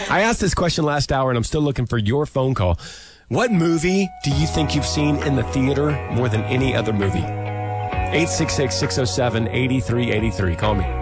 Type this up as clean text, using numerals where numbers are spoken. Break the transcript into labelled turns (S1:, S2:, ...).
S1: I asked this question last hour, and I'm still looking for your phone call. What movie do you think you've seen in the theater more than any other movie? 866-607-8383. Call me.